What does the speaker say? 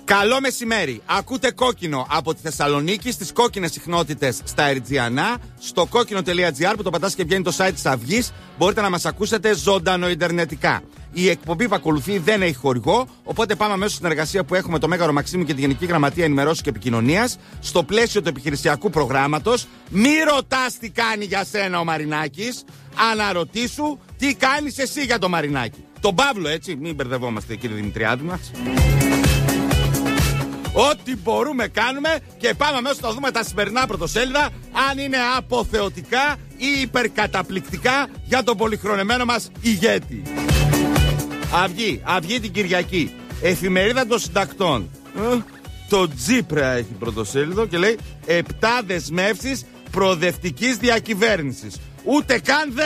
Καλό μεσημέρι. Ακούτε Κόκκινο από τη Θεσσαλονίκη στις κόκκινες συχνότητες στα Ερτζιανά, στο κόκκινο.gr που το πατάς και βγαίνει το site της Αυγής. Μπορείτε να μας ακούσετε ζωντανό ιντερνετικά. Η εκπομπή που ακολουθεί δεν έχει χορηγό, οπότε πάμε αμέσως στην εργασία που έχουμε το Μέγαρο Μαξίμου και τη Γενική Γραμματεία Ενημερώσεως και Επικοινωνίας στο πλαίσιο του επιχειρησιακού προγράμματος. Μη ρωτάς τι κάνει για σένα ο Μαρινάκης, αναρωτήσου τι κάνεις εσύ για το Μαρινάκη. Τον Παύλο, έτσι, μην μπερδευόμαστε, κύριε Δημητριάδη μας. Ό,τι μπορούμε κάνουμε και πάμε αμέσως να δούμε τα σημερινά πρωτοσέλιδα αν είναι αποθεωτικά ή υπερκαταπληκτικά για τον πολυχρονεμένο μας ηγέτη. Αυγή την Κυριακή. Εφημερίδα των Συντακτών. Το Τζίπρα έχει πρωτοσέλιδο και λέει 7 δεσμεύσεις προοδευτικής διακυβέρνησης. Ούτε καν